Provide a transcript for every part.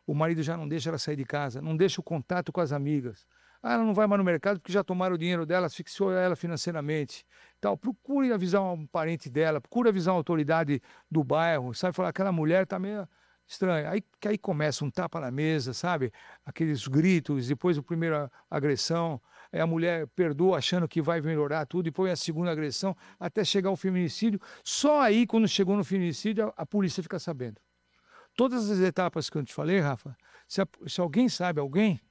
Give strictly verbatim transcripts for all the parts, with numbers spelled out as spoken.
o marido já não deixa ela sair de casa, não deixa o contato com as amigas. Ah, ela não vai mais no mercado porque já tomaram o dinheiro dela, asfixiou ela financeiramente. Tal. Procure avisar um parente dela, procure avisar uma autoridade do bairro, sabe? Falar, aquela mulher tá meio estranha. Aí, que aí começa um tapa na mesa, sabe? Aqueles gritos, depois a primeira agressão, aí a mulher perdoa achando que vai melhorar tudo, depois a segunda agressão, até chegar ao feminicídio. Só aí, quando chegou no feminicídio, a, a polícia fica sabendo. Todas as etapas que eu te falei, Rafa, se, a, se alguém sabe, alguém,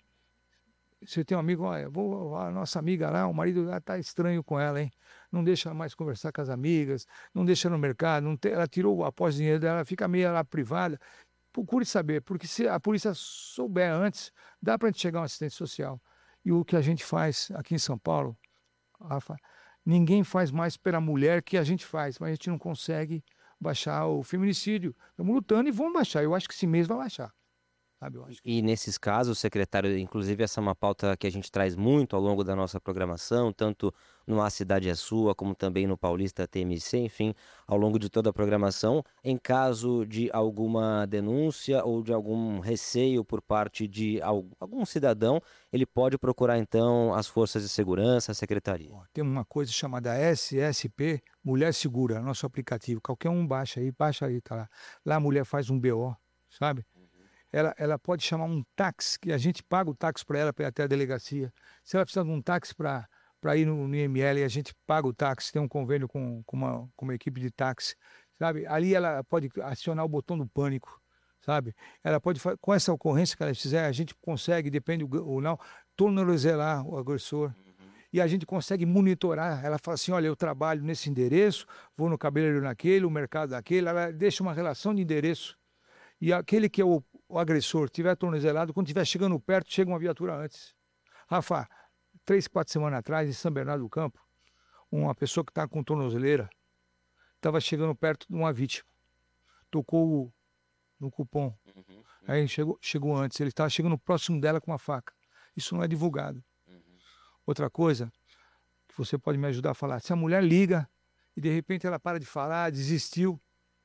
você tem um amigo, olha, vou, a nossa amiga lá, o marido lá tá estranho com ela, hein? Não deixa mais conversar com as amigas, não deixa no mercado, não tem, ela tirou após o dinheiro dela, ela fica meio lá privada. Procure saber, porque se a polícia souber antes, dá para a gente chegar a um assistente social. E o que a gente faz aqui em São Paulo, Rafa, ninguém faz mais pela mulher que a gente faz, mas a gente não consegue baixar o feminicídio. Estamos lutando e vamos baixar. Eu acho que esse mês vai baixar. Sabe? Eu acho que... E nesses casos, secretário, inclusive essa é uma pauta que a gente traz muito ao longo da nossa programação, tanto no A Cidade é Sua, como também no Paulista T M C, enfim, ao longo de toda a programação. Em caso de alguma denúncia ou de algum receio por parte de algum cidadão, ele pode procurar então as forças de segurança, a secretaria. Tem uma coisa chamada S S P, Mulher Segura, nosso aplicativo. Qualquer um baixa aí, baixa aí, tá lá. Lá a mulher faz um B O, sabe? Ela, ela pode chamar um táxi, que a gente paga o táxi para ela para ir até a delegacia. Se ela precisar de um táxi para para ir no, no I M L, a gente paga o táxi, tem um convênio com, com, uma, com uma equipe de táxi, sabe? Ali ela pode acionar o botão do pânico, sabe? Ela pode, com essa ocorrência que ela fizer, a gente consegue, depende ou não, tornozelar o agressor. E a gente consegue monitorar. Ela fala assim, olha, eu trabalho nesse endereço, vou no cabeleireiro naquele, o mercado naquele, ela deixa uma relação de endereço. E aquele que é o, o agressor tiver tornozelado, quando estiver chegando perto, chega uma viatura antes. Rafa, três, quatro semanas atrás, em São Bernardo do Campo, uma pessoa que está com tornozeleira estava chegando perto de uma vítima. Tocou no cupom. Uhum, uhum. Aí chegou, chegou antes, ele estava chegando próximo dela com uma faca. Isso não é divulgado. Uhum. Outra coisa que você pode me ajudar a falar, se a mulher liga e de repente ela para de falar, desistiu,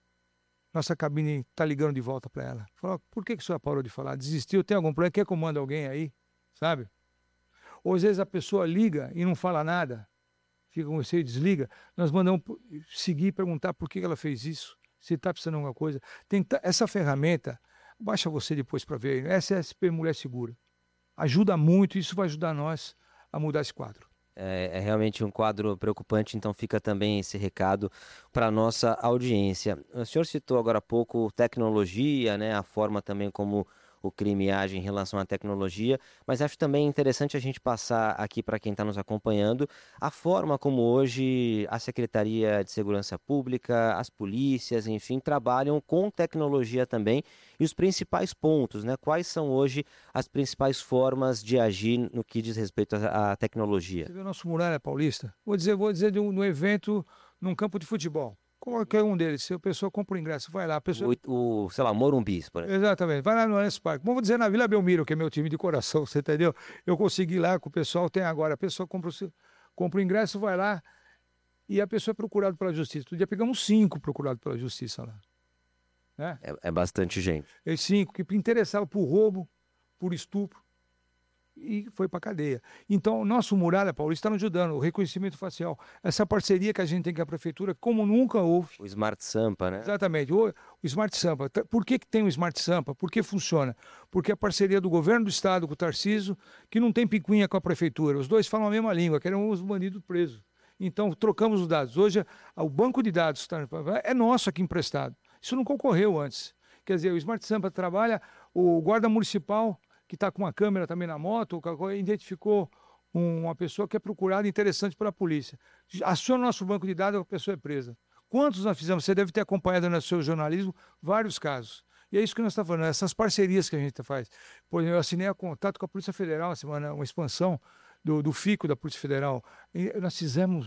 nossa cabine está ligando de volta para ela. Fala, por que, que a senhora parou de falar? Desistiu? Tem algum problema? Quer que eu mande alguém aí? Sabe? Ou às vezes a pessoa liga e não fala nada, fica com você e desliga. Nós mandamos seguir e perguntar por que ela fez isso, se está precisando de alguma coisa. Tem essa ferramenta, baixa você depois para ver, S S P Mulher Segura. Ajuda muito, isso vai ajudar nós a mudar esse quadro. É, é realmente um quadro preocupante, então fica também esse recado para a nossa audiência. O senhor citou agora há pouco tecnologia, né, a forma também como o crime age em relação à tecnologia, mas acho também interessante a gente passar aqui para quem está nos acompanhando a forma como hoje a Secretaria de Segurança Pública, as polícias, enfim, trabalham com tecnologia também e os principais pontos, né? Quais são hoje as principais formas de agir no que diz respeito à, à tecnologia? Você vê o nosso Muralha Paulista? Vou dizer, vou dizer de um, de um evento num campo de futebol. Qualquer um deles, se a pessoa compra o ingresso, vai lá. A pessoa... O, o, sei lá, Morumbis, por exemplo. Exatamente, vai lá no Allianz Parque. Vamos dizer na Vila Belmiro, que é meu time de coração, você entendeu? Eu consegui lá com o pessoal, tem agora. A pessoa compra o, compra o ingresso, vai lá e a pessoa é procurada pela justiça. Outro dia pegamos cinco procurados pela justiça lá. Né? É, é bastante gente. E cinco que interessavam por roubo, por estupro. E foi para a cadeia. Então, o nosso Muralha Paulista está nos ajudando, o reconhecimento facial, essa parceria que a gente tem com a prefeitura, como nunca houve. O Smart Sampa, né? Exatamente, o, o Smart Sampa. Por que, que tem o Smart Sampa? Por que funciona? Porque a parceria do governo do estado com o Tarcísio, que não tem picuinha com a prefeitura, os dois falam a mesma língua, querem os bandidos presos. Então, trocamos os dados. Hoje, o banco de dados é nosso aqui emprestado. Isso não concorreu antes. Quer dizer, o Smart Sampa trabalha, o guarda municipal que está com uma câmera também na moto, identificou uma pessoa que é procurada interessante pela polícia. Aciona o nosso banco de dados, a pessoa é presa. Quantos nós fizemos? Você deve ter acompanhado no seu jornalismo vários casos. E é isso que nós estamos falando, essas parcerias que a gente faz. Por exemplo, eu assinei a contato com a Polícia Federal, uma, semana, uma expansão do, do FICO da Polícia Federal. E nós fizemos